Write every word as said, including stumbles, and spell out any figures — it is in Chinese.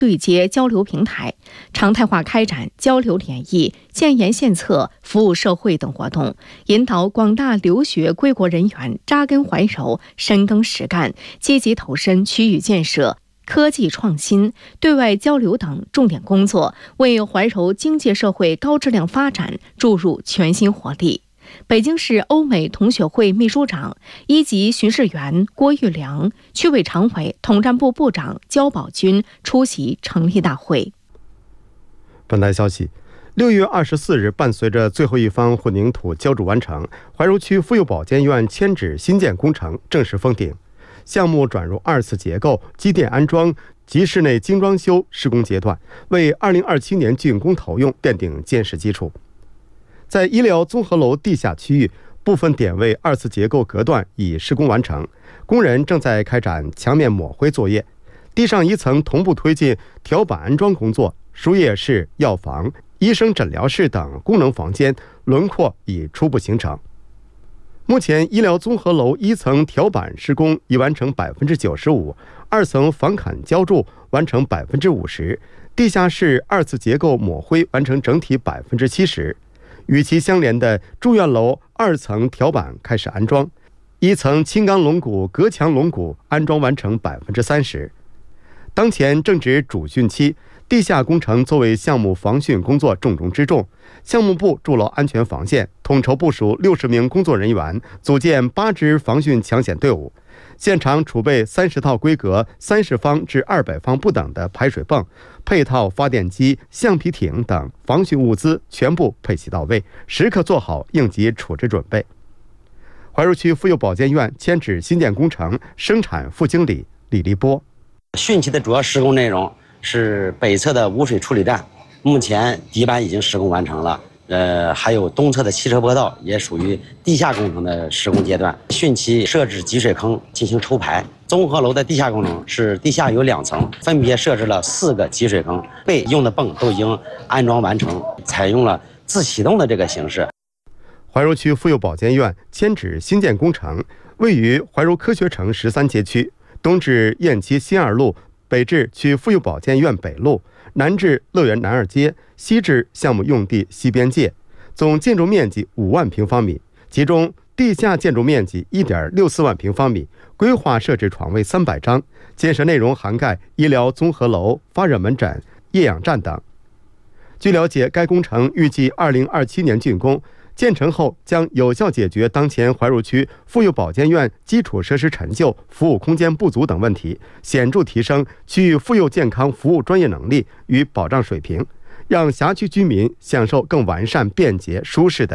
对接交流平台，常态化开展交流联谊、建言献策、服务社会等活动，引导广大留学归国人员扎根怀柔、深耕实干，积极投身区域建设、科技创新、对外交流等重点工作，为怀柔经济社会高质量发展注入全新活力。北京市欧美同学会秘书长、一级巡视员郭玉良、区委常委、统战部部长焦宝军出席成立大会。 本台消息，六月二十四日，伴随着最后一方混凝土浇筑完成，怀柔区妇幼保健院迁址新建工程正式封顶，项目转入二次结构、机电安装及室内精装修施工阶段，为二零二七年竣工投用奠定坚实基础。在医疗综合楼地下区域，部分点位二次结构隔断已施工完成，工人正在开展墙面抹灰作业，地上一层同步推进条板安装工作，输液室、药房、医生诊疗室等功能房间轮廓已初步形成。目前，医疗综合楼一层条板施工已完成百分之九十五，二层防坎浇筑完成百分之五十，地下室二次结构抹灰完成整体百分之七十。与其相连的住院楼二层条板开始安装，一层轻钢龙骨、隔墙龙骨安装完成百分之三十。当前正值主汛期，地下工程作为项目防汛工作重中之重。项目部筑牢安全防线，统筹部署六十名工作人员，组建八支防汛抢险队伍。现场储备三十套规格三十方至二百方不等的排水泵、配套发电机、橡皮艇等防汛物资全部配齐到位，时刻做好应急处置准备。怀柔区妇幼保健院迁址新建工程生产副经理李立波： 汛期的主要施工内容是北侧的污水处理站，目前底板已经施工完成了。呃，还有东侧的汽车坡道也属于地下工程的施工阶段。汛期设置集水坑进行抽排。综合楼的地下工程是地下有两层，分别设置了四个集水坑，备用的泵都已经安装完成，采用了自启动的这个形式。 怀柔区妇幼保健院迁址新建工程位于怀柔科学城十三街区，东至雁栖新二路，北至区妇幼保健院北路，南至乐园南二街，西至项目用地西边界，总建筑面积五万平方米，其中地下建筑面积 一点六四万平方米，规划设置床位三百张，建设内容涵盖医疗综合楼、发热门诊、液氧站等。据了解，该工程预计二零二七年竣工，建成后将有效解决当前怀柔区妇幼保健院基础设施陈旧、服务空间不足等问题，显著提升区域妇幼健康服务专业能力与保障水平，让辖区居民享受更完善、便捷、舒适的